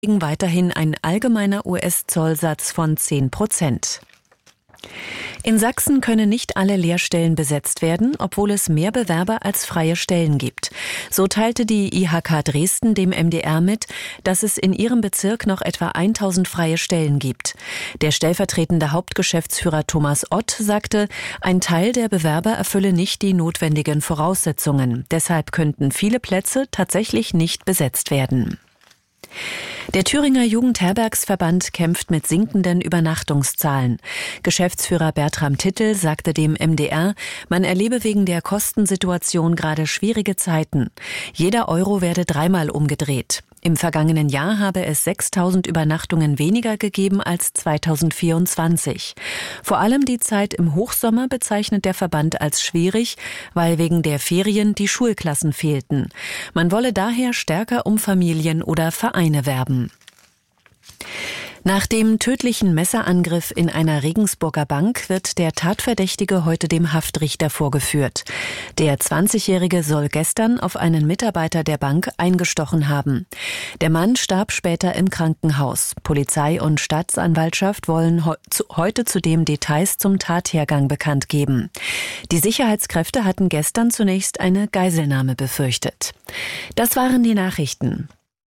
weiterhin ein allgemeiner US-Zollsatz von 10%. In Sachsen können nicht alle Lehrstellen besetzt werden, obwohl es mehr Bewerber als freie Stellen gibt. So teilte die IHK Dresden dem MDR mit, dass es in ihrem Bezirk noch etwa 1000 freie Stellen gibt. Der stellvertretende Hauptgeschäftsführer Thomas Ott sagte, ein Teil der Bewerber erfülle nicht die notwendigen Voraussetzungen. Deshalb könnten viele Plätze tatsächlich nicht besetzt werden. Der Thüringer Jugendherbergsverband kämpft mit sinkenden Übernachtungszahlen. Geschäftsführer Bertram Tittel sagte dem MDR, man erlebe wegen der Kostensituation gerade schwierige Zeiten. Jeder Euro werde dreimal umgedreht. Im vergangenen Jahr habe es 6000 Übernachtungen weniger gegeben als 2024. Vor allem die Zeit im Hochsommer bezeichnet der Verband als schwierig, weil wegen der Ferien die Schulklassen fehlten. Man wolle daher stärker um Familien oder Vereine werben. Nach dem tödlichen Messerangriff in einer Regensburger Bank wird der Tatverdächtige heute dem Haftrichter vorgeführt. Der 20-Jährige soll gestern auf einen Mitarbeiter der Bank eingestochen haben. Der Mann starb später im Krankenhaus. Polizei und Staatsanwaltschaft wollen heute zudem Details zum Tathergang bekannt geben. Die Sicherheitskräfte hatten gestern zunächst eine Geiselnahme befürchtet. Das waren die Nachrichten.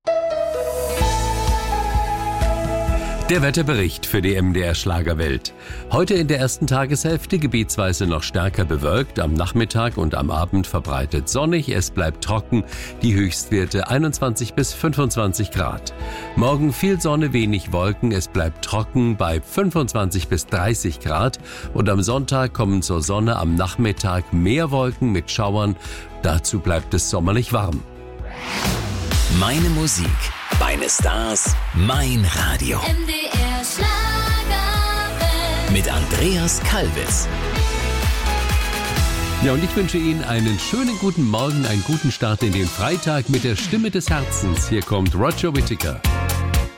Der Wetterbericht für die MDR Schlagerwelt. Heute in der ersten Tageshälfte gebietsweise noch stärker bewölkt, am Nachmittag und am Abend verbreitet sonnig, es bleibt trocken, die Höchstwerte 21 bis 25 Grad. Morgen viel Sonne, wenig Wolken, es bleibt trocken bei 25 bis 30 Grad und am Sonntag kommen zur Sonne, am Nachmittag mehr Wolken mit Schauern, dazu bleibt es sommerlich warm. Meine Musik, meine Stars, mein Radio. MDR Schlagerwelt. Mit Andreas Kalbitz. Ja, und ich wünsche Ihnen einen schönen guten Morgen, einen guten Start in den Freitag mit der Stimme des Herzens. Hier kommt Roger Whittaker.